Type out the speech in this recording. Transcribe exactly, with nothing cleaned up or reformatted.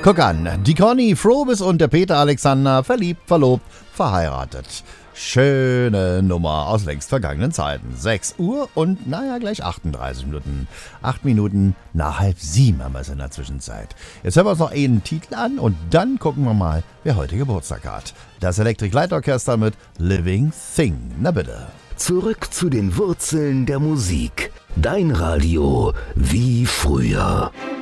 Guck an, die Conny Frobis und der Peter Alexander, verliebt, verlobt, verheiratet. Schöne Nummer aus längst vergangenen Zeiten. sechs Uhr und naja, gleich achtunddreißig Minuten. acht Minuten nach halb sieben haben wir es in der Zwischenzeit. Jetzt hören wir uns noch einen Titel an und dann gucken wir mal, wer heute Geburtstag hat. Das Electric Light Orchestra mit Living Thing. Na bitte. Zurück zu den Wurzeln der Musik. Dein Radio wie früher.